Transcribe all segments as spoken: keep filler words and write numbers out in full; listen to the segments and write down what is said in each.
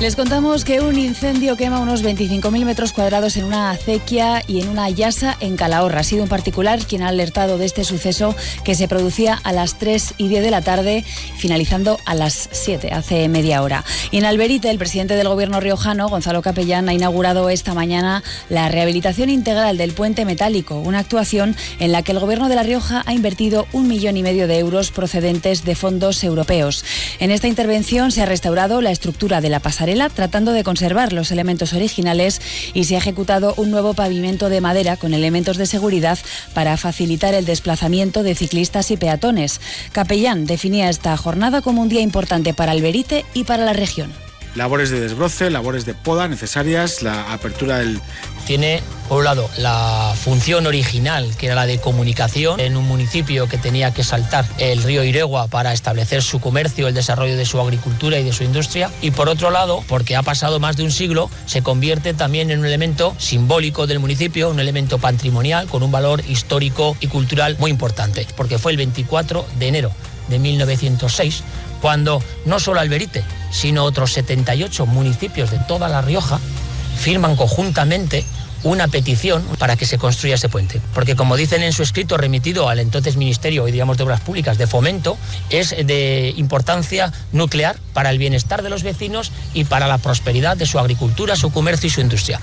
Les contamos que un incendio quema unos veinticinco mil metros cuadrados en una acequia y en una yasa en Calahorra. Ha sido un particular quien ha alertado de este suceso que se producía a las tres y diez de la tarde, finalizando a las siete, hace media hora. Y en Alberite, el presidente del gobierno riojano, Gonzalo Capellán, ha inaugurado esta mañana la rehabilitación integral del puente metálico, una actuación en la que el gobierno de La Rioja ha invertido un millón y medio de euros procedentes de fondos europeos. En esta intervención se ha restaurado la estructura de la pasarela, tratando de conservar los elementos originales, y se ha ejecutado un nuevo pavimento de madera con elementos de seguridad para facilitar el desplazamiento de ciclistas y peatones. Capellán definía esta jornada como un día importante para Alberite y para la región. Labores de desbroce, labores de poda necesarias, la apertura del... Tiene, por un lado, la función original, que era la de comunicación, en un municipio que tenía que saltar el río Iregua para establecer su comercio, el desarrollo de su agricultura y de su industria. Y por otro lado, porque ha pasado más de un siglo, se convierte también en un elemento simbólico del municipio, un elemento patrimonial con un valor histórico y cultural muy importante, porque fue el veinticuatro de enero de mil novecientos seis, cuando no solo Alberite, sino otros setenta y ocho municipios de toda La Rioja firman conjuntamente una petición para que se construya ese puente. Porque, como dicen en su escrito remitido al entonces Ministerio, hoy digamos de Obras Públicas, de Fomento, es de importancia nuclear para el bienestar de los vecinos y para la prosperidad de su agricultura, su comercio y su industria.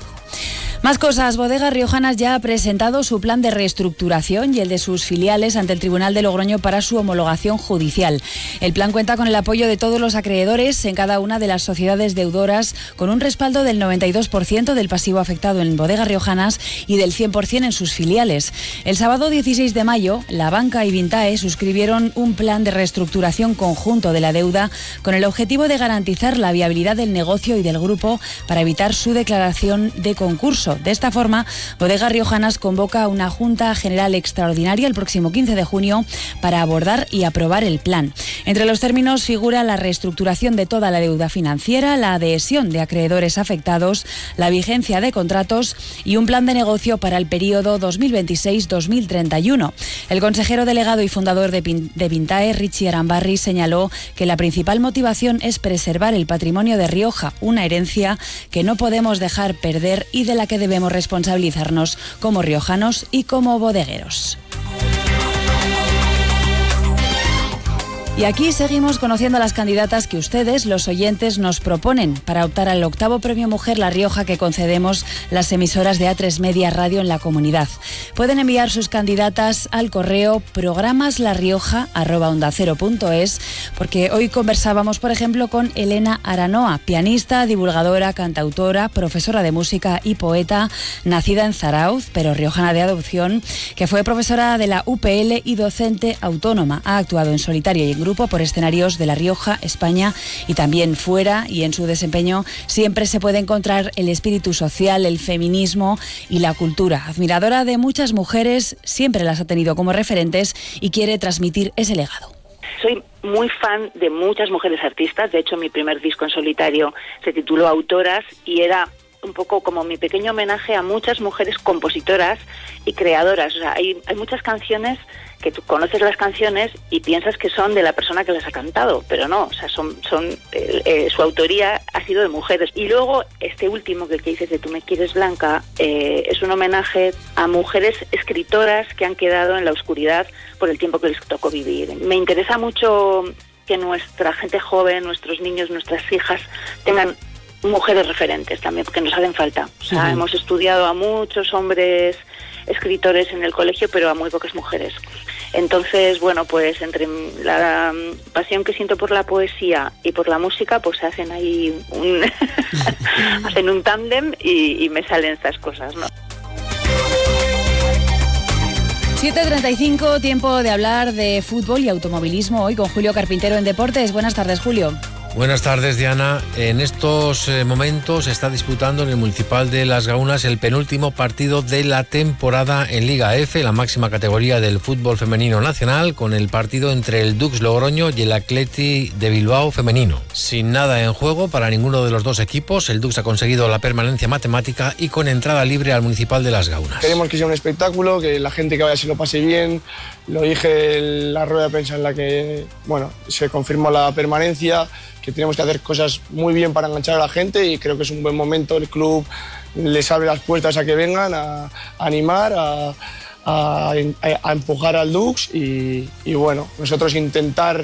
Más cosas. Bodegas Riojanas ya ha presentado su plan de reestructuración y el de sus filiales ante el Tribunal de Logroño para su homologación judicial. El plan cuenta con el apoyo de todos los acreedores en cada una de las sociedades deudoras, con un respaldo del noventa y dos por ciento del pasivo afectado en Bodegas Riojanas y del cien por ciento en sus filiales. El sábado dieciséis de mayo, la banca y Vintae suscribieron un plan de reestructuración conjunto de la deuda con el objetivo de garantizar la viabilidad del negocio y del grupo para evitar su declaración de concurso. De esta forma, Bodegas Riojanas convoca una Junta General Extraordinaria el próximo quince de junio para abordar y aprobar el plan. Entre los términos figura la reestructuración de toda la deuda financiera, la adhesión de acreedores afectados, la vigencia de contratos y un plan de negocio para el periodo dos mil veintiséis dos mil treinta y uno. El consejero delegado y fundador de, Pin- de Vintae, Richie Arambarri, señaló que la principal motivación es preservar el patrimonio de Rioja, una herencia que no podemos dejar perder y de la que debemos responsabilizarnos como riojanos y como bodegueros. Y aquí seguimos conociendo a las candidatas que ustedes, los oyentes, nos proponen para optar al octavo Premio Mujer La Rioja que concedemos las emisoras de A tres Media Radio en la comunidad. Pueden enviar sus candidatas al correo programaslarrioja arroba onda cero punto es, porque hoy conversábamos, por ejemplo, con Elena Aranoa, pianista, divulgadora, cantautora, profesora de música y poeta, nacida en Zarauz, pero riojana de adopción, que fue profesora de la U P L y docente autónoma. Ha actuado en solitario y en grupo por escenarios de La Rioja, España y también fuera, y en su desempeño siempre se puede encontrar el espíritu social, el feminismo y la cultura. Admiradora de muchas mujeres, siempre las ha tenido como referentes y quiere transmitir ese legado. Soy muy fan de muchas mujeres artistas. De hecho, mi primer disco en solitario se tituló Autoras y era un poco como mi pequeño homenaje a muchas mujeres compositoras y creadoras. O sea, hay, hay muchas canciones que tú conoces las canciones y piensas que son de la persona que las ha cantado, pero no, o sea, son, son eh, eh, su autoría ha sido de mujeres. Y luego este último que, que dices de Tú me quieres blanca, eh, es un homenaje a mujeres escritoras que han quedado en la oscuridad por el tiempo que les tocó vivir. Me interesa mucho que nuestra gente joven, nuestros niños, nuestras hijas tengan mujeres referentes también, porque nos hacen falta. O sea, uh-huh. hemos estudiado a muchos hombres escritores en el colegio, pero a muy pocas mujeres. Entonces, bueno, pues entre la pasión que siento por la poesía y por la música, pues hacen ahí un hacen un tándem y, y me salen estas cosas, ¿no? siete treinta y cinco, tiempo de hablar de fútbol y automovilismo hoy con Julio Carpintero en Deportes. Buenas tardes, Julio. Buenas tardes, Diana. En estos eh, momentos se está disputando en el Municipal de Las Gaunas el penúltimo partido de la temporada en Liga F, la máxima categoría del fútbol femenino nacional, con el partido entre el Dux Logroño y el Athletic de Bilbao femenino. Sin nada en juego para ninguno de los dos equipos, el Dux ha conseguido la permanencia matemática y con entrada libre al Municipal de Las Gaunas. Queremos que sea un espectáculo, que la gente que vaya se lo pase bien. Lo dije en la rueda de prensa en la que, bueno, se confirmó la permanencia, que tenemos que hacer cosas muy bien para enganchar a la gente y creo que es un buen momento. El club les abre las puertas a que vengan, a, a animar, a, a, a empujar al Dux y, y bueno, nosotros intentar...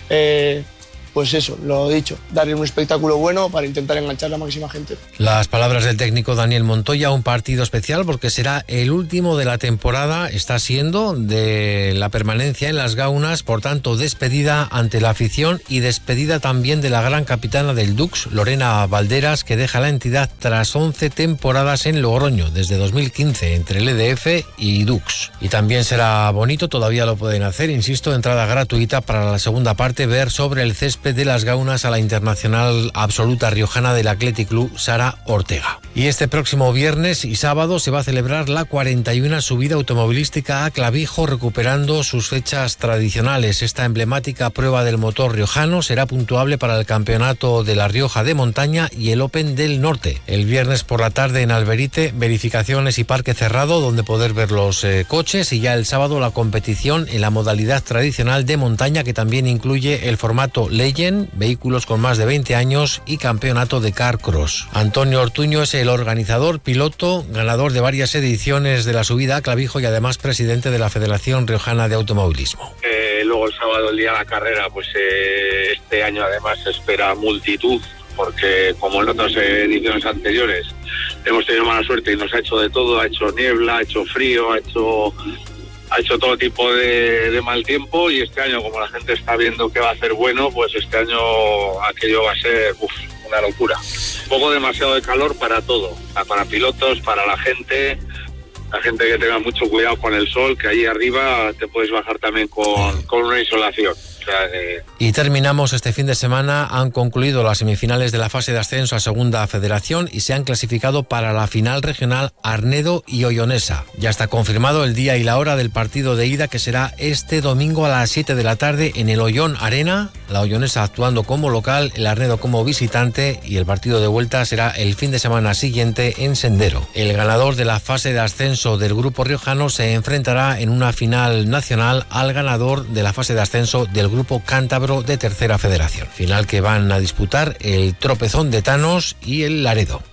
Eh, Pues eso, lo dicho, darle un espectáculo bueno para intentar enganchar a la máxima gente. Las palabras del técnico Daniel Montoya, un partido especial porque será el último de la temporada, está siendo de la permanencia en las Gaunas, por tanto despedida ante la afición y despedida también de la gran capitana del Dux, Lorena Valderas, que deja la entidad tras once temporadas en Logroño, desde dos mil quince, entre el E D F y Dux. Y también será bonito, todavía lo pueden hacer, insisto, entrada gratuita para la segunda parte, ver sobre el césped de las Gaunas a la internacional absoluta riojana del Athletic Club, Sara Ortega. Y este próximo viernes y sábado se va a celebrar la cuarenta y una subida automovilística a Clavijo, recuperando sus fechas tradicionales. Esta emblemática prueba del motor riojano será puntuable para el Campeonato de La Rioja de Montaña y el Open del Norte. El viernes por la tarde en Alberite, verificaciones y parque cerrado donde poder ver los eh, coches, y ya el sábado la competición en la modalidad tradicional de montaña, que también incluye el formato Legend, vehículos con más de veinte años, y campeonato de Car Cross. Antonio Ortuño es el organizador, piloto, ganador de varias ediciones de la subida a Clavijo y además presidente de la Federación Riojana de Automovilismo. Eh, luego el sábado, el día de la carrera, pues eh, este año además se espera multitud, porque como en otras ediciones anteriores hemos tenido mala suerte y nos ha hecho de todo, ha hecho niebla, ha hecho frío, ha hecho... ha hecho todo tipo de, de mal tiempo, y este año, como la gente está viendo que va a ser bueno, pues este año aquello va a ser uf, una locura. Un poco demasiado de calor para todo, para pilotos, para la gente, la gente que tenga mucho cuidado con el sol, que ahí arriba te puedes bajar también con, con una insolación. O sea, eh... Y terminamos este fin de semana, han concluido las semifinales de la fase de ascenso a Segunda Federación y se han clasificado para la final regional Arnedo y Ollonesa. Ya está confirmado el día y la hora del partido de ida, que será este domingo a las siete de la tarde en el Ollón Arena, la Ollonesa actuando como local, el Arnedo como visitante, y el partido de vuelta será el fin de semana siguiente en Sendero. El ganador de la fase de ascenso del grupo riojano se enfrentará en una final nacional al ganador de la fase de ascenso del grupo cántabro de Tercera Federación. Final que van a disputar el Tropezón de Tanos y el Laredo.